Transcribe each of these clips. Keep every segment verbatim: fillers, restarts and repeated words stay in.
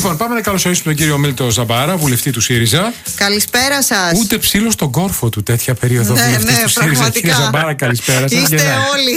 Λοιπόν, πάμε να καλωσορίσουμε τον κύριο Μίλτο Ζαμπάρα, βουλευτή του ΣΥΡΙΖΑ. Καλησπέρα σας. Ούτε ψήλο στον κόρφο του τέτοια περίοδο. Ναι, βουλευτής ναι, του ΣΥΡΙΖΑ. Κύριε Ζαμπάρα, καλησπέρα σας. Είστε όλοι.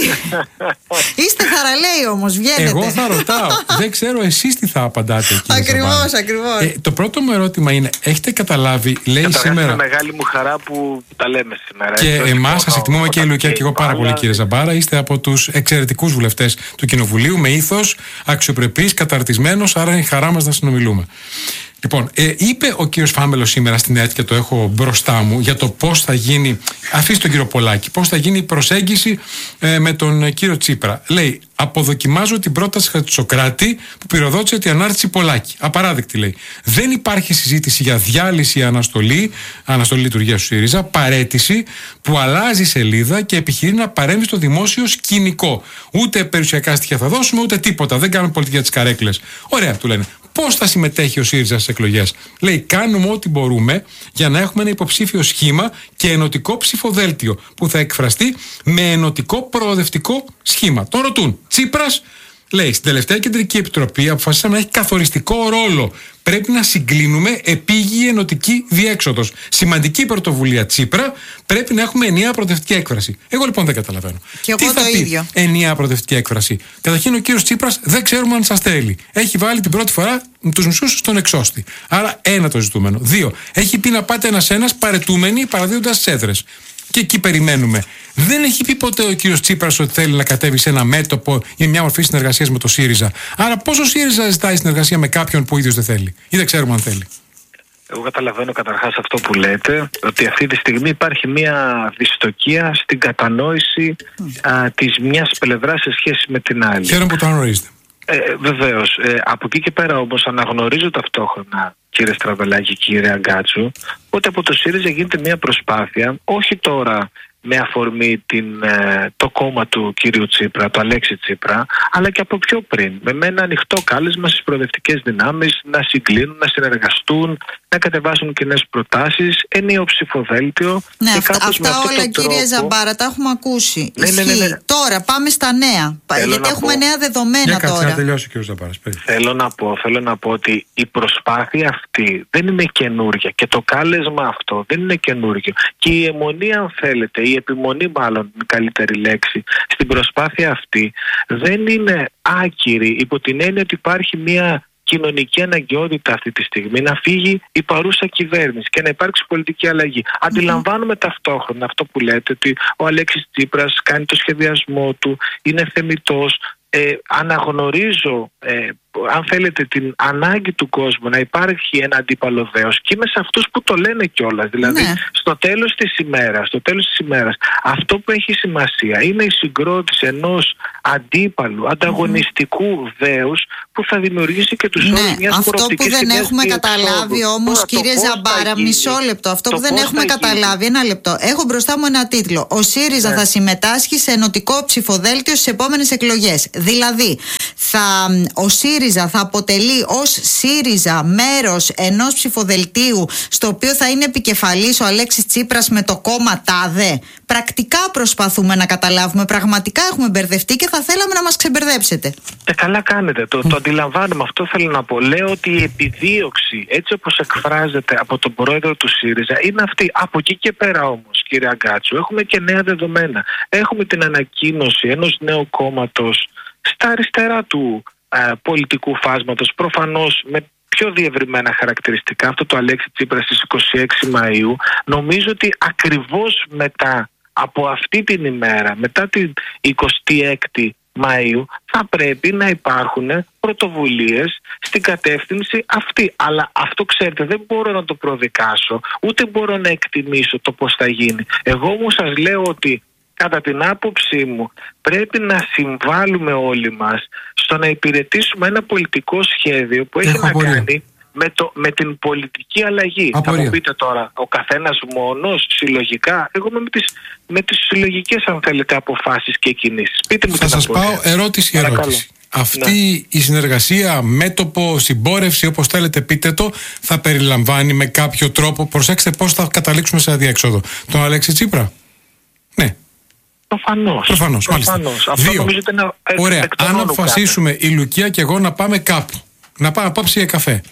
Είστε θαραλέοι όμως, βγαίνετε. Εγώ θα ρωτάω. Δεν ξέρω εσείς τι θα απαντάτε. Ακριβώς, ακριβώς. Ε, το πρώτο μου ερώτημα είναι, έχετε καταλάβει, λέει Καταρχάς, σήμερα. είναι μεγάλη μου χαρά που τα λέμε σήμερα. Και εμάς σας εκτιμούμε και η Λουκιά και εγώ πάρα πολύ, κύριε Ζαμπάρα. Είστε από τους εξαιρετικούς βουλευτές του Κοινοβουλίου, με ήθος, αξιοπρεπής, καταρτισμένος, άρα είναι χαρά μας να συνομιλούμε. Λοιπόν, ε, είπε ο κύριος Φάμελος σήμερα στην ΕΤ, και το έχω μπροστά μου, για το πώς θα γίνει, αφήστε τον κύριο Πολάκη, πώς θα γίνει η προσέγγιση ε, με τον κύριο Τσίπρα. Λέει, αποδοκιμάζω την πρόταση Χατζησοκράτη που πυροδότησε την ανάρτηση Πολάκη. Απαράδεκτη, λέει. Δεν υπάρχει συζήτηση για διάλυση ή αναστολή, αναστολή λειτουργίας του ΣΥΡΙΖΑ, παρέτηση που αλλάζει σελίδα και επιχειρεί να παρέμβει στο δημόσιο σκηνικό. Ούτε περιουσιακά στοιχεία θα δώσουμε, ούτε τίποτα. Δεν κάνουμε πολιτική για τις καρέκλες. Ωραία, του λένε. Πώς θα συμμετέχει ο ΣΥΡΙΖΑ στις εκλογές? Λέει, κάνουμε ό,τι μπορούμε για να έχουμε ένα υποψήφιο σχήμα και ενωτικό ψηφοδέλτιο που θα εκφραστεί με ενωτικό προοδευτικό σχήμα. Τον ρωτούν, Τσίπρας? Λέει, στην τελευταία κεντρική επιτροπή αποφασίσαμε να έχει καθοριστικό ρόλο. Πρέπει να συγκλίνουμε επίγειη ενωτική διέξοδος. Σημαντική πρωτοβουλία Τσίπρα. Πρέπει να έχουμε ενιαία προοδευτική έκφραση. Εγώ λοιπόν δεν καταλαβαίνω. Και εγώ τι θα το πει ίδιο. Ενιαία προοδευτική έκφραση? Καταρχήν, ο κύριος Τσίπρας δεν ξέρουμε αν σας θέλει. Έχει βάλει την πρώτη φορά τους μισούς στον εξώστη. Άρα, ένα το ζητούμενο. Δύο, έχει πει να πάτε ένας-ένας παρετούμενοι παραδίδοντας τις έδρες. Και εκεί περιμένουμε. Δεν έχει πει ποτέ ο κύριος Τσίπρας ότι θέλει να κατέβει σε ένα μέτωπο ή μια μορφή συνεργασίας με το ΣΥΡΙΖΑ. Άρα, πώς ο ΣΥΡΙΖΑ ζητάει συνεργασία με κάποιον που ο ίδιος δεν θέλει, ή δεν ξέρουμε αν θέλει? Εγώ καταλαβαίνω καταρχάς αυτό που λέτε, ότι αυτή τη στιγμή υπάρχει μια δυστοκία στην κατανόηση α, της μιας πλευράς σε σχέση με την άλλη. Χαίρομαι που το αναγνωρίζετε. Ε, βεβαίως. Ε, από εκεί και πέρα όμως αναγνωρίζω ταυτόχρονα, κύριε Στραβελάκη και κύριε Αγκάτσου, ότι από το ΣΥΡΙΖΑ γίνεται μια προσπάθεια, όχι τώρα με αφορμή την, το κόμμα του κυρίου Τσίπρα, το Αλέξη Τσίπρα, αλλά και από πιο πριν, με ένα ανοιχτό κάλεσμα στις προοδευτικές δυνάμεις να συγκλίνουν, να συνεργαστούν, να κατεβάσουν κοινές προτάσεις, ενιαίο ψηφοδέλτιο. Ναι, και αυτά, αυτά αυτό όλα, κύριε τρόπο... Ζαμπάρα, τα έχουμε ακούσει. Ναι, ναι, ναι, ναι, ναι. Τώρα πάμε στα νέα. Θέλω γιατί έχουμε πω... νέα δεδομένα Για τώρα. κάτσε να τελειώσει ο κύριος Ζαμπάρας. Θέλω να πω, θέλω να πω ότι η προσπάθεια αυτή δεν είναι καινούρια και το κάλεσμα αυτό δεν είναι καινούργιο. Και η αιμονή, αν θέλετε, η επιμονή μάλλον, η καλύτερη λέξη, στην προσπάθεια αυτή δεν είναι άκυρη, υπό την έννοια ότι υπάρχει μια κοινωνική αναγκαιότητα αυτή τη στιγμή να φύγει η παρούσα κυβέρνηση και να υπάρξει πολιτική αλλαγή. Mm-hmm. Αντιλαμβάνομαι ταυτόχρονα αυτό που λέτε, ότι ο Αλέξης Τσίπρας κάνει το σχεδιασμό του, είναι θεμιτός. Ε, αναγνωρίζω, ε, αν θέλετε, την ανάγκη του κόσμου να υπάρχει ένα αντίπαλο δέος και είμαι σε αυτούς που το λένε κιόλας. Δηλαδή, ναι. στο τέλος της ημέρας, στο τέλος της ημέρας, αυτό που έχει σημασία είναι η συγκρότηση ενός αντίπαλου, ανταγωνιστικού mm. δέους που θα δημιουργήσει και τους ναι, όρους μιας προοπτικής. Αυτό που δεν έχουμε καταλάβει όμως, κύριε Ζαμπάρα, μισό λεπτό. Αυτό που δεν έχουμε καταλάβει, ένα λεπτό. Έχω μπροστά μου ένα τίτλο. Ο ΣΥΡΙΖΑ ναι. θα συμμετάσχει σε ενωτικό ψηφοδέλτιο στις επόμενες εκλογές. Δηλαδή, θα, ο ΣΥΡΙΖΑ θα αποτελεί ως ΣΥΡΙΖΑ μέρος ενός ψηφοδελτίου στο οποίο θα είναι επικεφαλής ο Αλέξης Τσίπρας με το κόμμα ΤΑΔΕ. Πρακτικά προσπαθούμε να καταλάβουμε. Πραγματικά έχουμε μπερδευτεί και θα θέλαμε να μας ξεμπερδέψετε. Ε, καλά κάνετε. Το, το αντιλαμβάνομαι. Αυτό θέλω να πω. Λέω ότι η επιδίωξη, έτσι όπως εκφράζεται από τον πρόεδρο του ΣΥΡΙΖΑ, είναι αυτή. Από εκεί και πέρα όμως, κύριε Αγκάτσου, έχουμε και νέα δεδομένα. Έχουμε την ανακοίνωση ενός νέου κόμματος στα αριστερά του ε, πολιτικού φάσματος, προφανώς με πιο διευρυμένα χαρακτηριστικά, αυτό το Αλέξη Τσίπρα στις είκοσι έξι Μαΐου. Νομίζω ότι ακριβώς μετά από αυτή την ημέρα, μετά την εικοστή έκτη Μαΐου, θα πρέπει να υπάρχουν πρωτοβουλίες στην κατεύθυνση αυτή. Αλλά αυτό, ξέρετε, δεν μπορώ να το προδικάσω, ούτε μπορώ να εκτιμήσω το πώς θα γίνει. Εγώ όμως σας λέω ότι κατά την άποψή μου πρέπει να συμβάλλουμε όλοι μας στο να υπηρετήσουμε ένα πολιτικό σχέδιο που έχει να κάνει με, το, με την πολιτική αλλαγή. Απορία. Θα μου πείτε τώρα, ο καθένας μόνος, συλλογικά? Εγώ με τις, με τις συλλογικές, αν θέλετε, αποφάσεις και κινήσεις. Πείτε μου. Θα σας πάω ερώτηση ερώτηση. Αυτή ναι. η συνεργασία, μέτωπο, συμπόρευση, όπως θέλετε πείτε το, θα περιλαμβάνει με κάποιο τρόπο, προσέξτε πώς θα καταλήξουμε σε αδιέξοδο, τον Αλέξη Τσίπρα? Ναι. Προφανώς. Προφανώς, Προφανώς. Αυτό Δύο. Ένα Ωραία. Αν αποφασίσουμε η Λουκία και εγώ να πάμε κάπου, να πάμε απόψε για καφέ,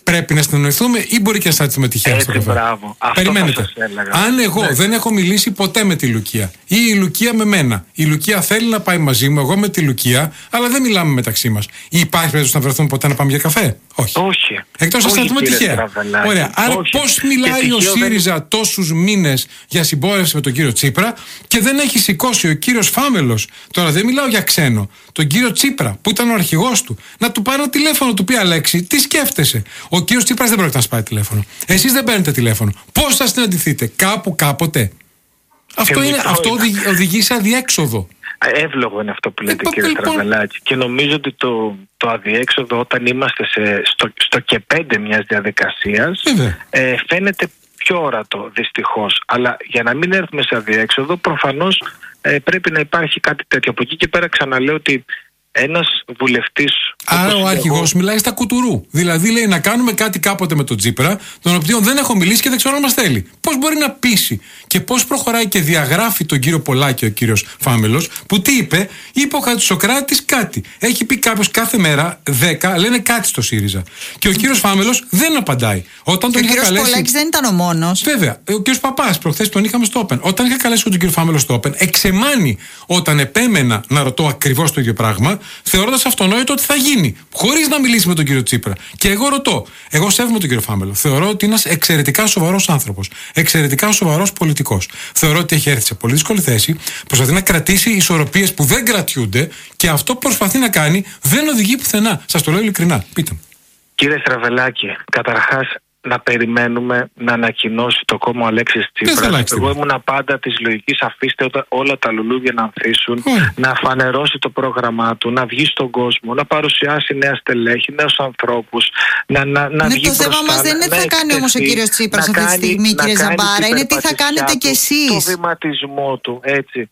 Πρέπει να συνεννοηθούμε ή μπορεί και να σταματήσουμε τυχαία στο καφέ? Μπράβο. Περιμένετε. Αν εγώ ναι. δεν έχω μιλήσει ποτέ με τη Λουκία ή η Λουκία με μένα, η Λουκία θέλει να πάει μαζί μου, εγώ με τη Λουκία, αλλά δεν μιλάμε μεταξύ μας, υπάρχει περίπτωση να βρεθούμε ποτέ να πάμε για καφέ? Όχι. Όχι. Εκτός να σταθούμε τυχαία. Ωραία. Άρα πώς μιλάει ο ΣΥΡΙΖΑ δεν... τόσους μήνες για συμπόρευση με τον κύριο Τσίπρα και δεν έχει σηκώσει ο κύριος Φάμελος, τώρα δεν μιλάω για ξένο, τον κύριο Τσίπρα που ήταν ο αρχηγός του, να του πάρει ένα τηλέφωνο, του πει Αλέξη, τι σκέφτεσαι? Ο κύριος Τσίπρας δεν πρόκειται να σπάει τηλέφωνο. Εσείς δεν παίρνετε τηλέφωνο. Πώς θα συναντηθείτε? Κάπου κάποτε? Αυτό, είναι, αυτό οδηγεί, οδηγεί σε αδιέξοδο. Εύλογο είναι αυτό που λέτε, ε, κύριε Στραβελάκη. Και νομίζω ότι το, το αδιέξοδο όταν είμαστε σε, στο, στο και πέντε μιας διαδικασίας ε, φαίνεται πιο όρατο, δυστυχώς. Αλλά για να μην έρθουμε σε αδιέξοδο, προφανώς ε, πρέπει να υπάρχει κάτι τέτοιο. Από εκεί και πέρα ξαναλέω ότι ένας βουλευτής. Άρα ο αρχηγός εγώ... μιλάει στα κουτουρού. Δηλαδή λέει να κάνουμε κάτι κάποτε με τον Τσίπρα, τον οποίο δεν έχω μιλήσει και δεν ξέρω αν μας θέλει. Πώς μπορεί να πείσει και πώς προχωράει και διαγράφει τον κύριο Πολάκη ο κύριος Φάμελος, που τι είπε? Είπε ο Χατζησοκράτης κάτι. Έχει πει κάποιος κάθε μέρα δέκα λένε κάτι στο ΣΥΡΙΖΑ. Και ο κύριος Φάμελος δεν απαντάει. Όταν τον και ο κύριος καλέσει... Πολάκης δεν ήταν ο μόνος. Βέβαια. Ο κύριος Παπάς, προχθές τον είχαμε στο Open. Όταν είχα καλέσει τον κύριο Φάμελο στο Open, εξεμάνει όταν επέμενα να ρωτώ ακριβώς το ίδιο πράγμα, θεωρώντας αυτονόητο ότι θα γίνει, χωρίς να μιλήσει με τον κύριο Τσίπρα. Και εγώ ρωτώ, εγώ σέβομαι τον κύριο Φάμελο. Θεωρώ ότι είναι ένας εξαιρετικά σοβαρός άνθρωπος, εξαιρετικά σοβαρός πολιτικός. Θεωρώ ότι έχει έρθει σε πολύ δύσκολη θέση, προσπαθεί να κρατήσει ισορροπίες που δεν κρατιούνται και αυτό που προσπαθεί να κάνει δεν οδηγεί πουθενά. Σας το λέω ειλικρινά. Πείτε μου. Κύριε Στραβελάκη, καταρχάς να περιμένουμε να ανακοινώσει το κόμμα ο Αλέξης Τσίπρας. Εγώ ήμουν πάντα της λογικής, αφήστε όλα τα λουλούδια να ανθίσουν, mm. να φανερώσει το πρόγραμμά του, να βγει στον κόσμο, να παρουσιάσει νέα στελέχη, νέους ανθρώπους, να, να, να ναι, βγει μπροστά. Το θέμα μας δεν είναι τι θα κάνει όμως ο κύριος Τσίπρας αυτή τη στιγμή, κύριε Ζαμπάρα, είναι τι θα κάνετε κι εσείς. Το βηματισμό του, έτσι.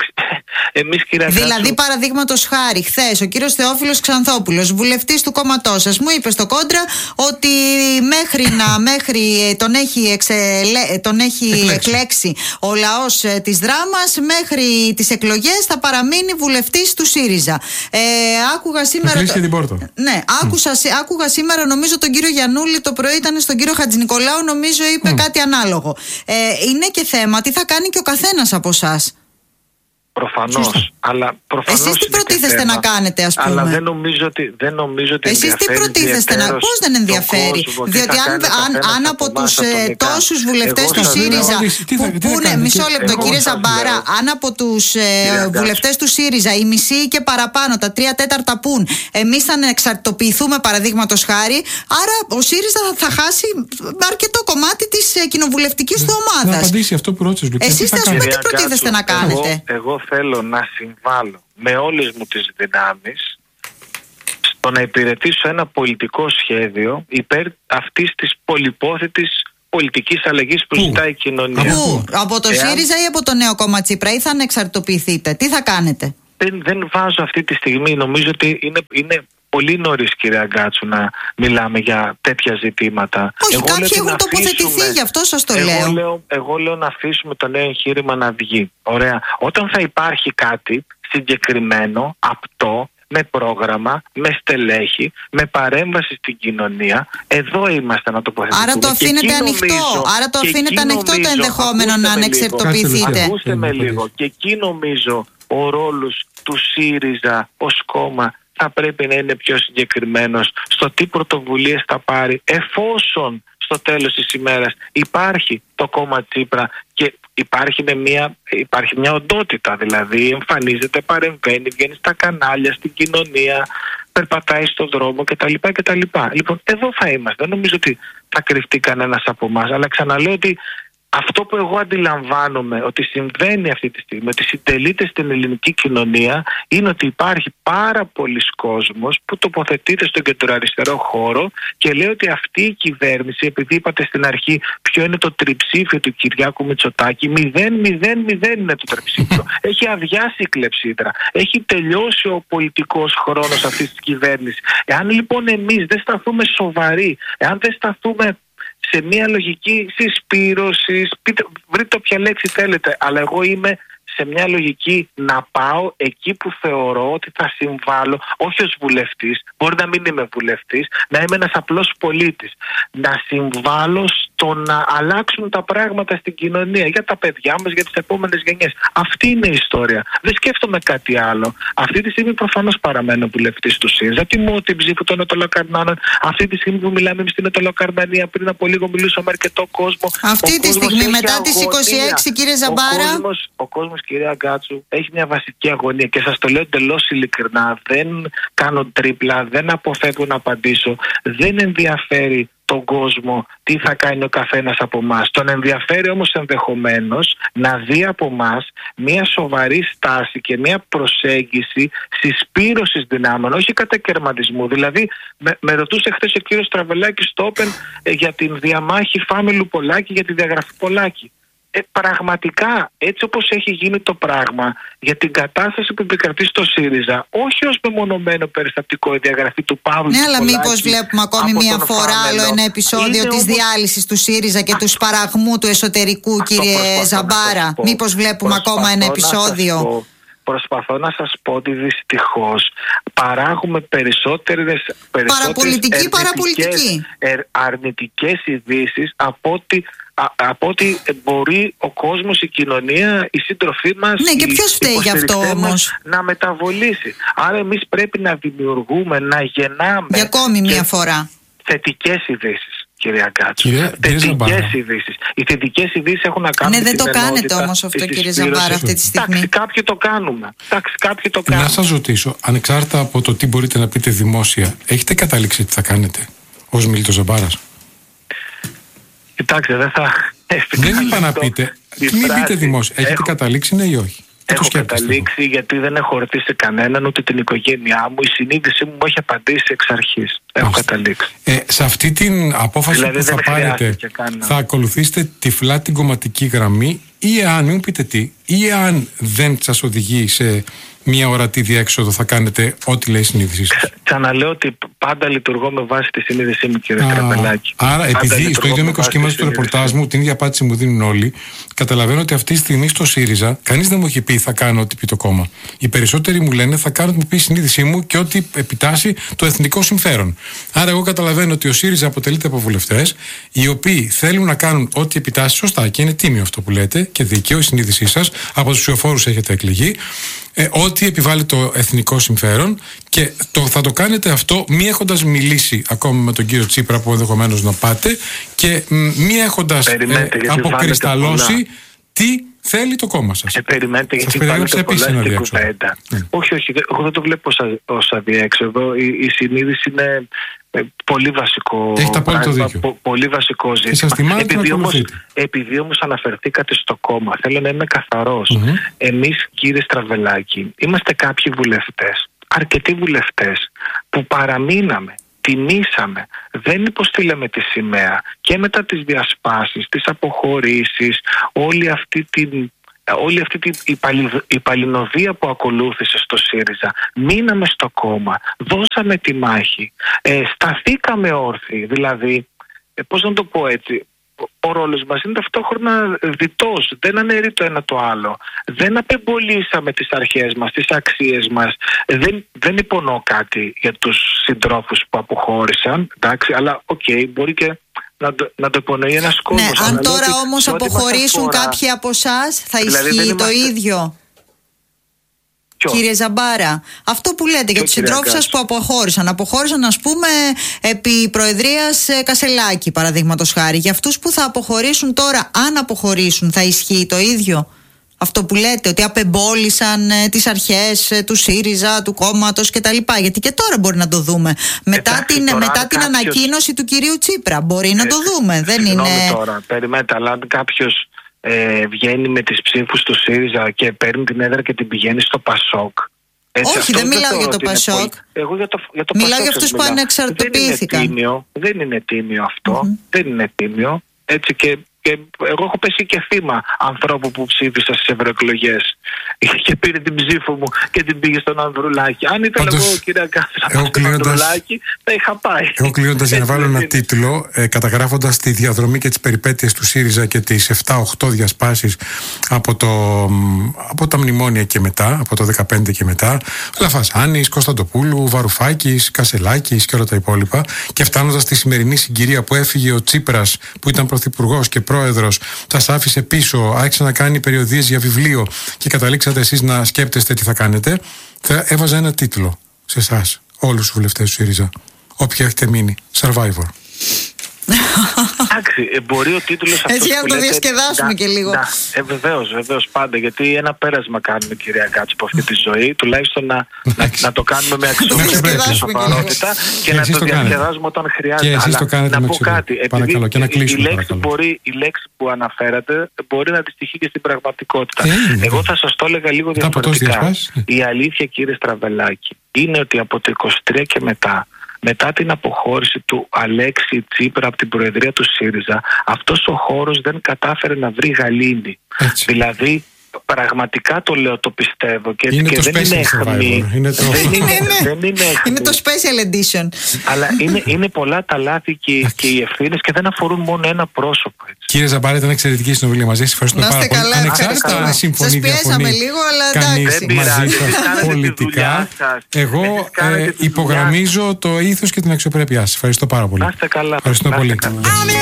Εμείς, δηλαδή, παραδείγματος χάρη, χθες ο κύριος Θεόφιλος Ξανθόπουλος, βουλευτής του κόμματός σας, μου είπε στο κόντρα ότι μέχρι να μέχρι τον έχει, εξελε, τον έχει εκλέξει. εκλέξει ο λαός ε, της Δράμας, μέχρι τις εκλογές θα παραμείνει βουλευτής του ΣΥΡΙΖΑ. Ε, άκουγα σήμερα. Το... την πόρτα. Ναι, άκουσα, mm. άκουγα σήμερα, νομίζω τον κύριο Γιαννούλη, το πρωί ήταν στον κύριο Χατζηνικολάου, νομίζω είπε mm. κάτι ανάλογο. Ε, είναι και θέμα τι θα κάνει και ο καθένας από εσάς. Προφανώς, αλλά προφανώς. Εσείς τι προτίθεστε να κάνετε, ας πούμε? Αλλά δεν νομίζω ότι, δεν νομίζω ότι εσείς τι προτίθεστε να... Πώς δεν ενδιαφέρει? Διότι αν, αν, αν από τους ε, τόσους βουλευτές του ΣΥΡΙΖΑ που πούνε, μισό λεπτό κύριε Ζαμπάρα, αν από τους ε, βουλευτές του ΣΥΡΙΖΑ οι μισοί και παραπάνω, τα τρία τέταρτα πουν, εμείς θα εξαρτητοποιηθούμε παραδείγματος χάρη, άρα ο ΣΥΡΙΖΑ θα, θα χάσει αρκετό κομμάτι της ε, κοινοβουλευτικής του ομάδας. Να απαντήσει αυτό που ρώτησες, Λουκία. Εσείς ας πούμε τι προτίθεστε να κάνετε? Εγώ θέλω να συμβάλλω με όλες μου τις δυνάμεις στο να υπηρετήσω ένα πολιτικό σχέδιο υπέρ αυτής της πολυπόθετης πολιτικής αλλαγής που ζητάει η κοινωνία. Πού? Από το Εάν... ΣΥΡΙΖΑ ή από το νέο κόμμα Τσίπρα, ή θα ανεξαρτητοποιηθείτε? Τι θα κάνετε? Δεν, δεν βάζω αυτή τη στιγμή. Νομίζω ότι είναι, είναι πολύ νωρίς, κύριε Αγκάτσου, να μιλάμε για τέτοια ζητήματα. Όχι, εγώ κάποιοι έχουν τοποθετηθεί, γι' αυτό σας το εγώ λέω. λέω. Εγώ λέω να αφήσουμε το νέο εγχείρημα να βγει. Ωραία. Όταν θα υπάρχει κάτι συγκεκριμένο, απτό, με πρόγραμμα, με στελέχη, με παρέμβαση στην κοινωνία, εδώ είμαστε να τοποθετηθούμε. Άρα το αφήνετε ανοιχτό. Νομίζω, Άρα το αφήνετε ανοιχτό νομίζω, το ενδεχόμενο να ανεξαρτητοποιηθείτε. Ακούστε με λίγο. Και εκεί νομίζω ο ρόλος του ΣΥΡΙΖΑ ως κόμμα θα πρέπει να είναι πιο συγκεκριμένος στο τι πρωτοβουλίες θα πάρει, εφόσον στο τέλος της ημέρας υπάρχει το κόμμα Τσίπρα και υπάρχει, με μια, υπάρχει μια οντότητα, δηλαδή εμφανίζεται, παρεμβαίνει, βγαίνει στα κανάλια, στην κοινωνία, περπατάει στον δρόμο κτλ. κτλ. Λοιπόν, εδώ θα είμαστε. Δεν νομίζω ότι θα κρυφτεί κανένας από εμάς, αλλά ξαναλέω ότι αυτό που εγώ αντιλαμβάνομαι ότι συμβαίνει αυτή τη στιγμή, ότι συντελείται στην ελληνική κοινωνία, είναι ότι υπάρχει πάρα πολλοί κόσμος που τοποθετείται στον κεντροαριστερό χώρο και λέει ότι αυτή η κυβέρνηση, επειδή είπατε στην αρχή ποιο είναι το τριψήφιο του Κυριάκου Μητσοτάκη, μηδέν μηδέν μηδέν είναι το τριψήφιο. Έχει αδειάσει η κλεψίδρα. Έχει τελειώσει ο πολιτικός χρόνος αυτής της κυβέρνησης. Εάν λοιπόν εμείς δεν σταθούμε σοβαροί, εάν δεν σταθούμε σε μια λογική συσπήρωσης, βρείτε όποια λέξη θέλετε, αλλά εγώ είμαι σε μια λογική να πάω εκεί που θεωρώ ότι θα συμβάλλω, όχι ως βουλευτής, μπορεί να μην είμαι βουλευτής, να είμαι ένας απλός πολίτης, να συμβάλλω στο να αλλάξουν τα πράγματα στην κοινωνία για τα παιδιά μας, για τις επόμενες γενιές. Αυτή είναι η ιστορία. Δεν σκέφτομαι κάτι άλλο. Αυτή τη στιγμή προφανώς παραμένω βουλευτής του ΣΥΡΙΖΑ. Τιμώ την ψήφο των Ετωλοκαρνάνων. Αυτή τη στιγμή που μιλάμε στην Ετωλοκαρνανία, πριν από λίγο μιλούσαμε με αρκετό κόσμο. Αυτή ο τη στιγμή, μετά τις είκοσι έξι, κύριε Ζαμπάρα. Ο κόσμος, ο κόσμος, κυρία Γκάτσου, έχει μια βασική αγωνία και σας το λέω εντελώς ειλικρινά. Δεν κάνω τρίπλα, δεν αποφεύγω να απαντήσω. Δεν ενδιαφέρει τον κόσμο τι θα κάνει ο καθένας από εμάς. Τον ενδιαφέρει όμως ενδεχομένως να δει από εμάς μια σοβαρή στάση και μια προσέγγιση συσπήρωσης δυνάμεων, όχι κατακαιρματισμού. Δηλαδή, με, με ρωτούσε χθες ο κύριος Τραβελάκης στο Open ε, για την διαμάχη Φάμελου Πολάκη, για τη διαγραφή Πολάκη. Ε, πραγματικά, έτσι όπως έχει γίνει το πράγμα, για την κατάσταση που επικρατεί στο ΣΥΡΙΖΑ, όχι ως μεμονωμένο περιστατικό η διαγραφή του Παύλου. Ναι, αλλά μήπως βλέπουμε ακόμη μία φορά άλλο ένα επεισόδιο της όμως διάλυσης του ΣΥΡΙΖΑ και α, του σπαραγμού του εσωτερικού, κύριε Ζαμπάρα. Μήπως βλέπουμε ακόμα ένα επεισόδιο. Προσπαθώ να σας πω ότι δυστυχώς παράγουμε περισσότερες, περισσότερες παραπολιτική, παραπολιτική. αρνητικές ειδήσεις από ότι από ότι μπορεί ο κόσμος, η κοινωνία, η σύντροφή μας, ναι, και ποιος φταίει γι' αυτό όμως να μεταβολήσει. Άρα εμείς πρέπει να δημιουργούμε, να γεννάμε για ακόμη μια φορά θετικές ειδήσεις. Κυρία Γκάτσου, θετικές ειδήσεις. Οι θετικές ειδήσεις έχουν να κάνουν. Ναι, δεν το κάνετε όμως αυτό, κύριε Ζαμπάρα, αυτή τη στιγμή. Εντάξει, κάποιοι το κάνουμε. Εντάξει, κάποιοι το κάνουμε. Να σας ρωτήσω, ανεξάρτητα από το τι μπορείτε να πείτε δημόσια, έχετε καταλήξει τι θα κάνετε ως Μίλτος Ζαμπάρας? Κοιτάξτε, δεν θα. Δεν είπα να πείτε. Μην πείτε δημόσια. Έχετε έχω... καταλήξει, ναι ή όχι? Έχω καταλήξει γιατί δεν έχω ρωτήσει κανέναν, ούτε την οικογένειά μου. Η συνείδησή μου μου έχει απαντήσει εξ αρχής. Έχω καταλήξει. Ε, σε αυτή την απόφαση δηλαδή που θα πάρετε, θα ακολουθήσετε τυφλά την κομματική γραμμή, ή αν, μην πείτε τι, ή αν δεν σας οδηγεί σε μια ορατή διέξοδο, θα κάνετε ό,τι λέει η συνείδησή σας? Ξαναλέω ότι πάντα λειτουργώ με βάση τη συνείδησή μου, κύριε Τραβελάκη. Άρα, επειδή στο ίδιο μήκος κύματος του ρεπορτάζ μου την ίδια απάντηση μου δίνουν όλοι, καταλαβαίνω ότι αυτή τη στιγμή στο ΣΥΡΙΖΑ κανείς δεν μου έχει πει θα κάνω ό,τι πει το κόμμα. Οι περισσότεροι μου λένε θα κάνω ό,τι μου πει η συνείδησή μου και ό,τι επιτάσσει το εθνικό συμφέρον. Άρα, εγώ καταλαβαίνω ότι ο ΣΥΡΙΖΑ αποτελείται από βουλευτές οι οποίοι θέλουν να κάνουν ό,τι επιτάσσει σωστά, και είναι τίμιο αυτό που λέτε και δίκαιο η συνείδησή σας. Από τους ψηφοφόρους έχετε εκλεγεί. Ε, ό,τι επιβάλλει το εθνικό συμφέρον, και το, θα το κάνετε αυτό μη έχοντας μιλήσει ακόμα με τον κύριο Τσίπρα που ενδεχομένως να πάτε, και μη έχοντας ε, αποκρισταλώσει τι θέλει το κόμμα σας. Ε, περιμένετε, γιατί βάλετε πολλά στην κουβέντα. Mm. Όχι, όχι, εγώ δεν το βλέπω ως αδιέξοδο. Η, η συνείδηση είναι ε, πολύ βασικό πράγμα, πο, πολύ βασικό ζήτημα. Επειδή όμως, επειδή όμως αναφερθήκατε στο κόμμα, θέλω να είμαι καθαρός. Mm-hmm. Εμείς, κύριε Στραβελάκη, είμαστε κάποιοι βουλευτές, αρκετοί βουλευτές, που παραμείναμε, τιμήσαμε, δεν υποστήλαμε τη σημαία και μετά τις διασπάσεις, τις αποχωρήσεις, όλη αυτή την, όλη αυτή την η παλινοδία που ακολούθησε στο ΣΥΡΙΖΑ. Μείναμε στο κόμμα, δώσαμε τη μάχη, ε, σταθήκαμε όρθιοι, δηλαδή, ε, πώς να το πω έτσι, ο ρόλος μας είναι ταυτόχρονα διτός, δεν αναιρεί το ένα το άλλο. Δεν απεμπολίσαμε τις αρχές μας, τις αξίες μας. Δεν, δεν υπονοώ κάτι για τους συντρόφους που αποχώρησαν, εντάξει, αλλά οκ, okay, μπορεί και να το, να το υπονοεί ένας κόσμος. Ναι, αν τώρα όμως αποχωρήσουν αφορά, κάποιοι από εσάς, θα δηλαδή ισχύει το είμαστε... ίδιο? Ποιο? Κύριε Ζαμπάρα, αυτό που λέτε για τους συντρόφους σας που αποχώρησαν, αποχώρησαν ας πούμε επί προεδρίας Κασελάκη παραδείγματος χάρη, για αυτούς που θα αποχωρήσουν τώρα, αν αποχωρήσουν, θα ισχύει το ίδιο αυτό που λέτε, ότι απεμπόλησαν ε, τις αρχές ε, του ΣΥΡΙΖΑ, του κόμματος κτλ? Γιατί και τώρα μπορεί να το δούμε. Μετά Εντάξει, την, μετά κάποιος... την ανακοίνωση του κυρίου Τσίπρα μπορεί ε, να το δούμε. Δεν είναι... τώρα, περιμένετε, αλλά αν κάποιος Ε, βγαίνει με τις ψήφους του ΣΥΡΙΖΑ και παίρνει την έδρα και την πηγαίνει στο ΠΑΣΟΚ. Έτσι, όχι, δεν μιλάω για το ΠΑΣΟΚ. Πολύ... Εγώ για το, για το μιλάω ΠΑΣΟΚ για αυτούς που ανεξαρτοποιήθηκαν. Δεν είναι τίμιο, δεν είναι τίμιο αυτό. Mm-hmm. Δεν είναι τίμιο. Έτσι, και Και εγώ έχω πέσει και θύμα ανθρώπου που ψήφισα στις ευρωεκλογές και πήρε την ψήφο μου και την πήγε στον Ανδρουλάκη. Αν ήθελα Πάντως, εγώ, κύριε Αγκάθου, στον Ανδρουλάκη, θα είχα πάει. Εγώ κλείνοντας για να βάλω ένα τίτλο, ε, καταγράφοντας τη διαδρομή και τις περιπέτειες του ΣΥΡΙΖΑ και τις επτά οκτώ διασπάσεις από, το, από τα μνημόνια και μετά, από το δεκαπέντε και μετά, Λαφαζάνης, Κωνσταντοπούλου, Βαρουφάκης, Κασελάκης και όλα τα υπόλοιπα, και φτάνοντας στη σημερινή συγκυρία που έφυγε ο Τσίπρας, που ήταν πρωθυπουργός και πρόεδρος, σας άφησε πίσω, άρχισε να κάνει περιοδίες για βιβλίο και καταλήξατε εσείς να σκέπτεστε τι θα κάνετε, θα έβαζα ένα τίτλο σε εσάς, όλους τους βουλευτές του ΣΥΡΙΖΑ. Όποιοι έχετε μείνει, Survivor. Εντάξει, μπορεί ο τίτλος αυτός. Έτσι, για να το διασκεδάσουμε και λίγο. Να, ε, βεβαίως, βεβαίως πάντα. Γιατί ένα πέρασμα κάνουμε, κυρία Γκάτσου, από αυτή τη ζωή. Τουλάχιστον να, να, να το κάνουμε με αξιοπρέπεια, σοβαρότητα και να το διασκεδάζουμε όταν χρειάζεται. Και εσείς το κάνετε να πω κάτι. Παρακαλώ, και να κλείσουμε, η, λέξη μπορεί, η λέξη που αναφέρατε μπορεί να αντιστοιχεί και στην πραγματικότητα. Ε, Εγώ θα σας το έλεγα λίγο διαφορετικά. Η αλήθεια, κύριε Στραβελάκη, είναι ότι από το είκοσι τρία και μετά, μετά την αποχώρηση του Αλέξη Τσίπρα από την προεδρία του ΣΥΡΙΖΑ, αυτός ο χώρος δεν κατάφερε να βρει γαλήνη. Έτσι. Δηλαδή, πραγματικά το λέω, το πιστεύω. Και, είναι και το δεν είναι αιχμή. Είναι το... δεν είναι, δεν είναι, είναι το special edition. Αλλά είναι, είναι πολλά τα λάθη και, και οι ευθύνες και δεν αφορούν μόνο ένα πρόσωπο. Έτσι. Κύριε Ζαμπάρη, ήταν εξαιρετική συνομιλία μαζί σας. Ευχαριστούμε πάρα πολύ. Ανεξάρτητα αν συμφωνεί ή διαφωνεί λίγο, αλλά κανείς μαζί σας πολιτικά, εγώ ε, υπογραμμίζω το ήθος και την αξιοπρέπειά σας. Ευχαριστώ πάρα πολύ. Να είστε καλά. Ευχαριστούμε πολύ.